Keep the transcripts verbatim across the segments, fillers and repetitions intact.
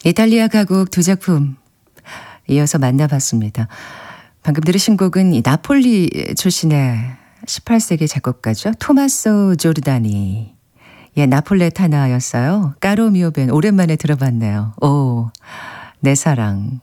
이탈리아 가곡 두 작품 이어서 만나봤습니다. 방금 들으신 곡은 이 나폴리 출신의 십팔 세기 작곡가죠. 토마소 조르다니. 예, 나폴레타나였어요. 까로 미오 벤 오랜만에 들어봤네요. 오, 내 사랑.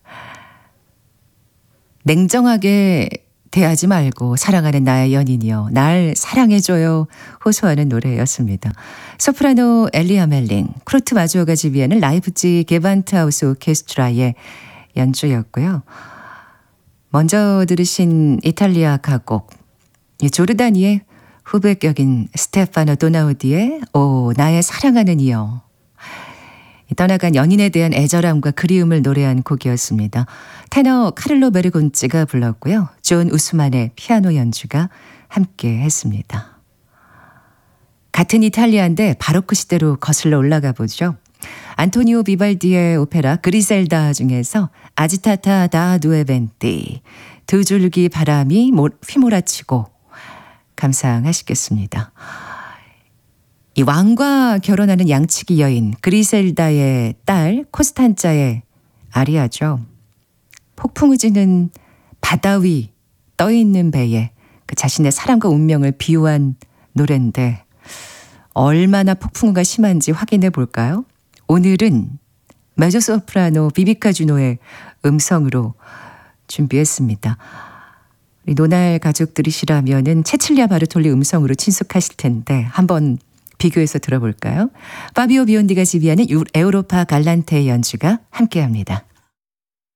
냉정하게 대하지 말고 사랑하는 나의 연인이여 날 사랑해줘요 호소하는 노래였습니다. 소프라노 엘리아 멜링, 크루트 마주어가 지휘하는 라이프치 게반트하우스 오케스트라의 연주였고요. 먼저 들으신 이탈리아 가곡 조르다니의 후배격인 스테파노 도나우디의 오 나의 사랑하는 이여. 떠나간 연인에 대한 애절함과 그리움을 노래한 곡이었습니다. 테너 카를로 베르곤치가 불렀고요. 존 우스만의 피아노 연주가 함께 했습니다. 같은 이탈리아인데 바로크 시대로 거슬러 올라가 보죠. 안토니오 비발디의 오페라 그리셀다 중에서 아지타타 다 두에 벤티 두 줄기 바람이 휘몰아치고 감상하시겠습니다. 이 왕과 결혼하는 양치기 여인 그리셀다의 딸 코스탄자의 아리아죠. 폭풍우 지는 바다 위 떠있는 배에 그 자신의 사랑과 운명을 비유한 노래인데 얼마나 폭풍우가 심한지 확인해 볼까요? 오늘은 메조소프라노 비비카 주노의 음성으로 준비했습니다. 우리 노날 가족들이시라면은 체칠리아 바르톨리 음성으로 친숙하실 텐데 한번 비교해서 들어볼까요? 파비오 비온디가 지휘하는 에우로파 갈란테의 연주가 함께합니다.